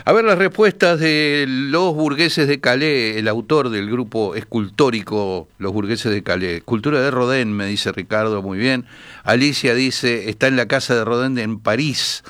A ver las respuestas de Los Burgueses de Calais, el autor del grupo escultórico Los Burgueses de Calais. Escultura de Rodin, me dice Ricardo, muy bien. Alicia dice, está en la casa de Rodin en París.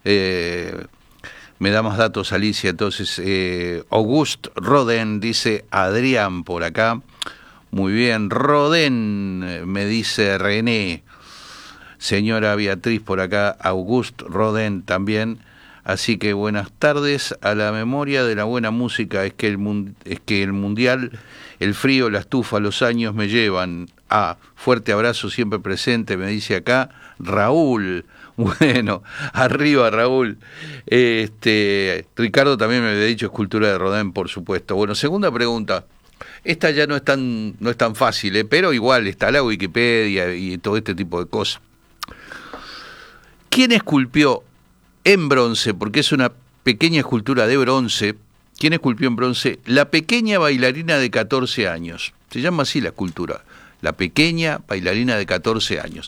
Me da más datos Alicia, entonces Auguste Rodin, dice Adrián por acá. Muy bien, Rodin, me dice René. Señora Beatriz por acá, Auguste Rodin también. Así que buenas tardes. A la memoria de la buena música es que el mundial, el frío, la estufa, los años me llevan. Fuerte abrazo siempre presente, me dice acá Raúl. Bueno, arriba Raúl. Ricardo también me había dicho escultura de Rodin, por supuesto. Bueno, segunda pregunta. Esta ya no es tan fácil, pero igual está la Wikipedia y todo este tipo de cosas. ¿Quién esculpió en bronce, porque es una pequeña escultura de bronce, quién esculpió en bronce la pequeña bailarina de 14 años? Se llama así la escultura, la pequeña bailarina de 14 años.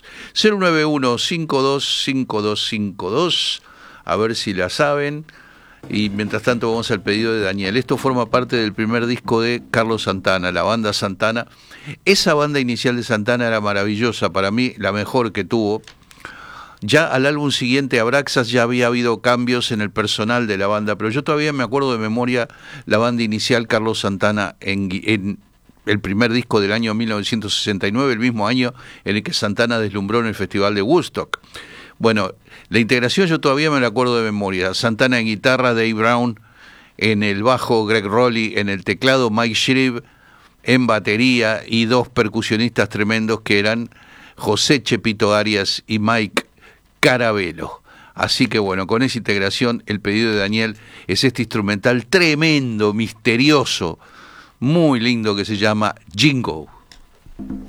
091-525252, a ver si la saben. Y mientras tanto vamos al pedido de Daniel. Esto forma parte del primer disco de Carlos Santana, la banda Santana. Esa banda inicial de Santana era maravillosa, para mí la mejor que tuvo. Ya al álbum siguiente, Abraxas, ya había habido cambios en el personal de la banda, pero yo todavía me acuerdo de memoria la banda inicial Carlos Santana en el primer disco del año 1969, el mismo año en el que Santana deslumbró en el Festival de Woodstock. Bueno, la integración yo todavía me la acuerdo de memoria. Santana en guitarra, Dave Brown en el bajo, Greg Rowley en el teclado, Mike Shreve en batería y dos percusionistas tremendos que eran José Chepito Arias y Mike Carabelo. Así que bueno, con esa integración el pedido de Daniel es este instrumental tremendo, misterioso, muy lindo que se llama Jingo.